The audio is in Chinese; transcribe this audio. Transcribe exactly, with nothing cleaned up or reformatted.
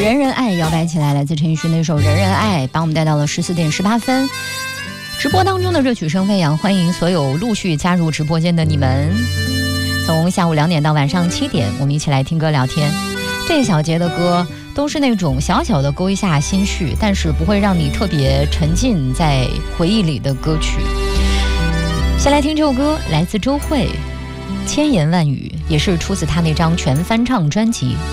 人人爱摇摆起来，来自陈奕迅那首人人爱，把我们带到了十四点十八分。直播当中的热曲声飞扬，欢迎所有陆续加入直播间的你们。从下午两点到晚上七点，我们一起来听歌聊天。这一小节的歌都是那种小小的勾一下心绪，但是不会让你特别沉浸在回忆里的歌曲。先来听这首歌，来自周蕙，千言万语，也是出自她那张全翻唱专辑